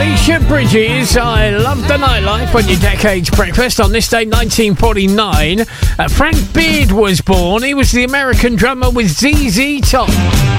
Alicia Bridges, I love the nightlife on your Decades Breakfast. On this day, 1949, Frank Beard was born. He was the American drummer with ZZ Top.